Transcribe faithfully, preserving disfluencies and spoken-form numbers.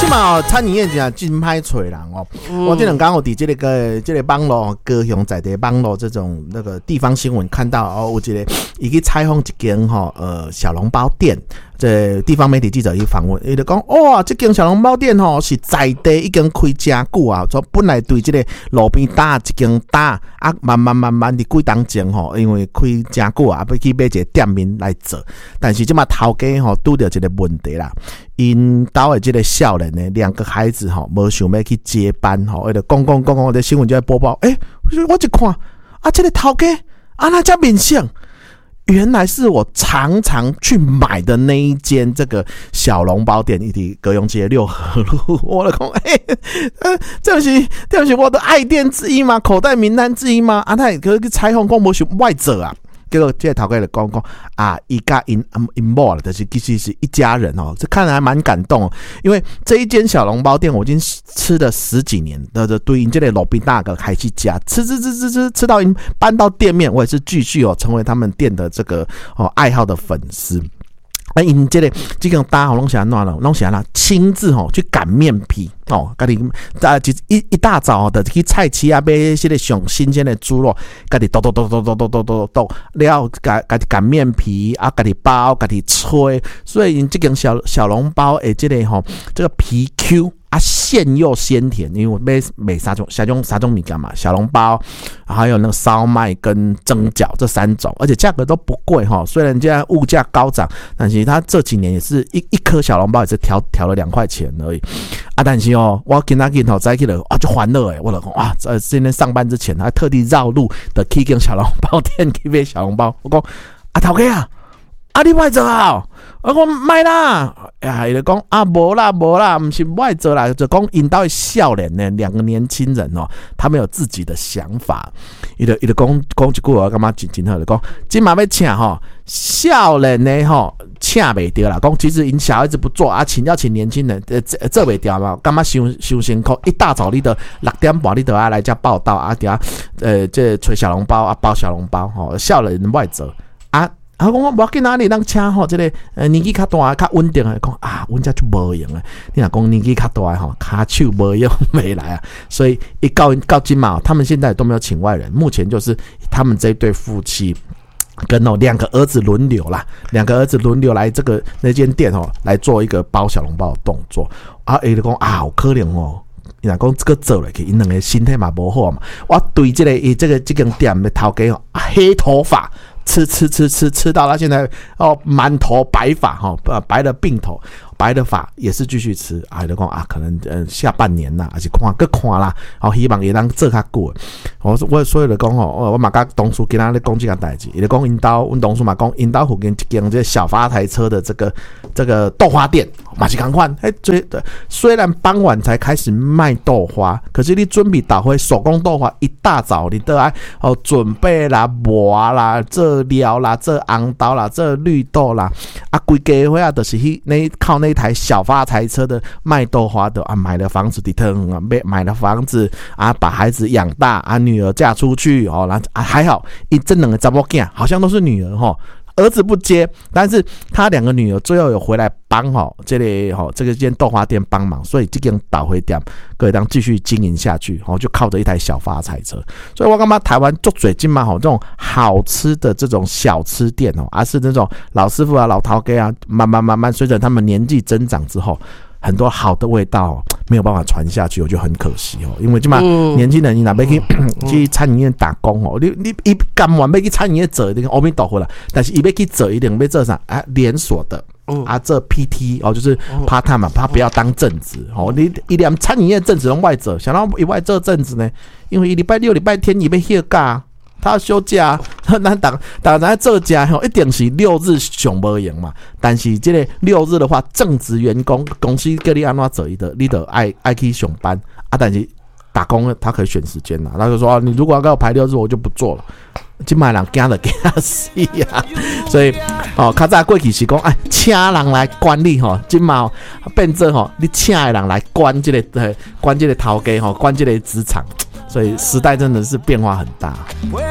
即嘛餐饮业真真歹找人哦。嗯、我这两天我伫这个个这个网络高雄在地网络这种那个地方新闻看到哦，有一个伊去采访一间吼呃小笼包店。这地方媒体记者去访问，伊就讲哇，这间小笼包店吼是在地已经开真久啊，说本来对这个路边搭一间搭啊，慢慢慢慢的几当前吼，因为开真久啊，要去买一个店面来做，但是这嘛头家吼拄到一个问题啦，因家的这个少年呢，两个孩子吼，无想要去接班吼，伊就讲讲讲讲，这新闻就在播报，诶、欸，我一看啊，这个头家啊，那家面相。原来是我常常去买的那一间这个小笼包店，一提高雄街六合路，我的讲，哎、欸，呃，这不是这不是我的爱店之一吗？口袋名单之一吗？啊，他也可以采访讲无是外者啊。结果这个头家就讲讲啊，一家因因某了，但是其实是一家人哦，这看来还蛮感动、哦。因为这一间小笼包店，我已经吃了十几年，的的对因这类路边大哥还去加吃吃吃吃吃吃到因搬到店面，我也是继续哦成为他们店的这个哦爱好的粉丝。啊，因这个这个大家拢是安怎了，拢是安怎亲自吼去擀面皮哦，家己啊一一大早的去菜市啊买些个上新鲜的猪肉，家己剁剁剁剁剁剁剁剁剁，了家家己擀面皮啊，家己包，家己吹，所以因这个小小笼包诶，这个吼这个皮 Q。啊，馅又鲜甜，因为我买买三种、三种、三种米干嘛，小笼包，还有那个烧麦跟蒸饺这三种，而且价格都不贵哈。虽然现在物价高涨，但是它这几年也是一一颗小笼包也是调调了两块钱而已啊。但是哦，我今仔日头再去了啊，就欢乐诶，我老公哇，呃，今天上班之前还特地绕路的去跟小笼包店去买小笼包，我讲啊，头家啊。啊！你外做啊？我讲卖啦，啊，伊就讲啊，无啦无啦，不是外做啦，就讲引导少年呢，两个年轻人哦，他们有自己的想法。伊就伊就讲讲一句话，干嘛真真好？就讲今嘛要请吼少年呢吼，请袂掉啦。讲其实因小孩子不做啊，请要请年轻人，呃，做袂掉嘛。干嘛伤伤辛苦？一大早你得六点半你得要来家报道啊，底下呃这吹小笼包啊，包小笼包吼，少年外做啊。啊，讲我无去哪里让请吼，这个呃年纪较大、较稳定的，讲啊，阮遮就无用啊。你若讲年纪较大吼，骹手无用没来啊，所以一到到今嘛，他们现在都没有请外人，目前就是他们这一对夫妻跟哦两个儿子轮流啦，两个儿子轮流来这个那间店哦，来做一个包小笼包的动作。啊，伊就讲啊，好可怜哦。你若讲这个做落去，因两个身体嘛无好嘛。我对这个伊这个这间店的头家哦，黑头发。吃吃吃吃吃到他现在哦，满头白发哈，呃，白的鬓头，白的发也是继续吃。啊，就讲啊，可能呃下半年啦，还是看搁看啦，好、哦、希望也能做较久。我我所以就讲吼，我嘛甲同事今仔咧讲这件代志，伊就讲因兜，阮同事嘛讲因兜附近一间这小发财车的这个这个豆花店，嘛是同款。哎，最虽然傍晚才开始卖豆花，可是你准备打回手工豆花，一大早你都来哦准备啦、磨啦、这料啦、这红豆啦、这绿豆啦，啊，规家伙啊，就是去那靠那台小发财车的卖豆花的啊，买了房子的疼啊，买买了房子啊，把孩子养大啊，女儿嫁出去哦，然后啊还好，一这两个查某囝好像都是女儿哈。儿子不接，但是他两个女儿最后有回来帮哈，这里哈这个间豆花店帮忙，所以这间倒回店可以当继续经营下去，哦，就靠着一台小发财车。所以我干嘛台湾做嘴金嘛，哈，这种好吃的这种小吃店哦，而是那种老师傅啊、老头家啊，慢慢慢慢随着他们年纪增长之后。很多好的味道没有办法传下去，我就很可惜哦。因为这嘛年轻人你哪边去去餐饮业打工哦，你你一干完要去餐饮业做，你看阿弥陀佛了。但是伊要去做一定要做啥啊？连锁的啊，这 P T 哦，就是 part time 嘛，他不要当正职哦。你一连餐饮业正职用外做，想到以外做正职呢，因为一礼拜六、礼拜天伊要休假。他要休假，那当当然做假吼，一定是六日上无用嘛。但是这个六日的话，正职员工公司叫你安怎做，你得你得爱爱去上班啊。但是打工他可以选时间啦，他就说、啊、你如果要给我排六日，我就不做了。今麦人惊就惊死啊！所以哦，较早过去是讲哎，请人来管理吼，今麦变做吼，你请的人来管这个呃，管这个头家吼，管这个职场。所以时代真的是变化很大。